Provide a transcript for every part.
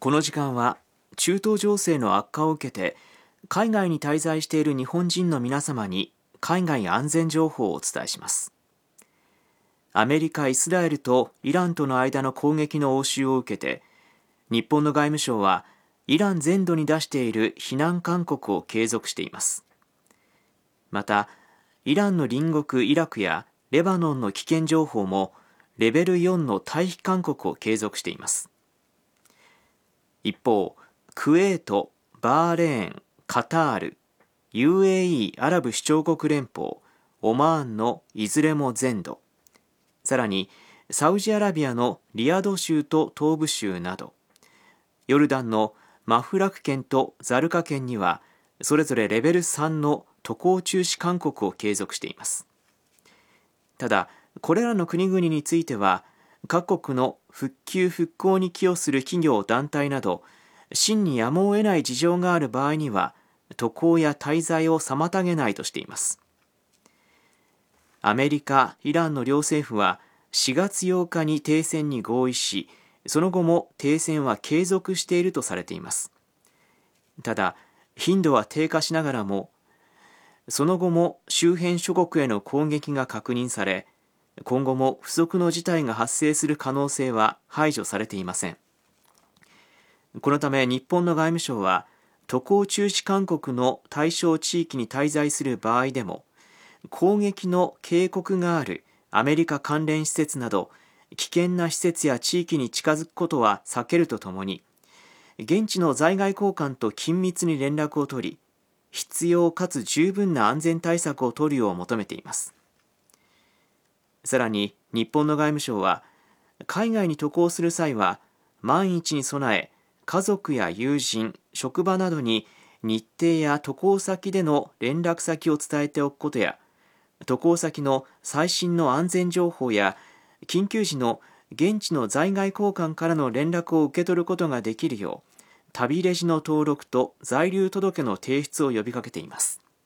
この時間は中東情勢の悪化を受けて海外に滞在している日本人の皆様に海外安全情報をお伝えします。アメリカ、イスラエルとイランとの間の攻撃の応酬を受けて、日本の外務省はイラン全土に出している避難勧告を継続しています。また、イランの隣国イラクやレバノンの危険情報もレベル4の退避勧告を継続しています。一方、クウェート、バーレーン、カタール、UAE アラブ首長国連邦、オマーンのいずれも全土、さらにサウジアラビアのリヤド州と東部州など、ヨルダンのマフラク県とザルカ県にはそれぞれレベル3の渡航中止勧告を継続しています。ただ、これらの国々については各国の復旧復興に寄与する企業団体など真にやむを得ない事情がある場合には渡航や滞在を妨げないとしています。アメリカ、イランの両政府は4月8日に停戦に合意し、その後も停戦は継続しているとされています。ただ、頻度は低下しながらも、その後も周辺諸国への攻撃が確認され、今後も不測の事態が発生する可能性は排除されていません。このため日本の外務省は、渡航中止勧告の対象地域に滞在する場合でも、攻撃の警告があるアメリカ関連施設など、危険な施設や地域に近づくことは避けるとともに、現地の在外公館と緊密に連絡を取り、必要かつ十分な安全対策を取るよう求めています。さらに日本の外務省は、海外に渡航する際は万一に備え、家族や友人、職場などに日程や渡航先での連絡先を伝えておくことや、渡航先の最新の安全情報や緊急時の現地の在外公館からの連絡を受け取ることができるよう、旅レジの登録と在留届の提出を呼びかけています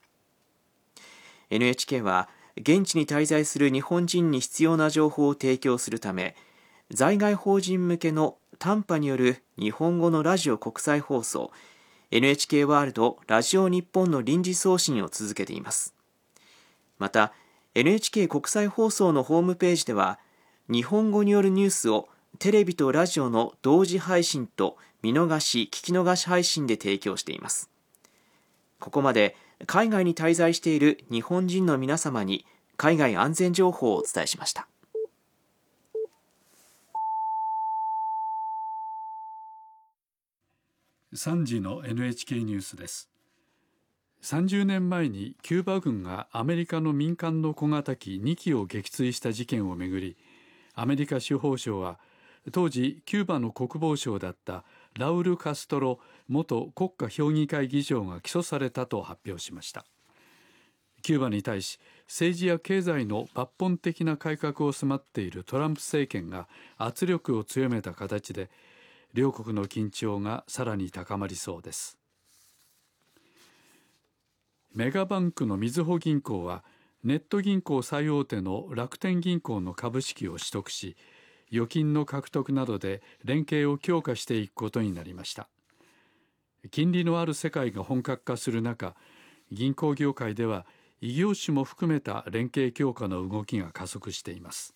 。NHK は現地に滞在する日本人に必要な情報を提供するため、在外邦人向けの短波による日本語のラジオ国際放送 NHK ワールドラジオ日本の臨時送信を続けています。また NHK 国際放送のホームページでは、日本語によるニュースをテレビとラジオの同時配信と見逃し・聞き逃し配信で提供しています。ここまで海外に滞在している日本人の皆様に海外安全情報をお伝えしました。 3時の NHK ニュースです。30年前にキューバ軍がアメリカの民間の小型機2機を撃墜した事件をめぐり、アメリカ司法省は当時キューバの国防相だったラウル・カストロ元国家評議会議長が起訴されたと発表しました。キューバに対し政治や経済の抜本的な改革を迫っているトランプ政権が圧力を強めた形で、両国の緊張がさらに高まりそうです。メガバンクのみずほ銀行はネット銀行最大手の楽天銀行の株式を取得し、預金の獲得などで連携を強化していくことになりました。金利のある世界が本格化する中、銀行業界では異業種も含めた連携強化の動きが加速しています。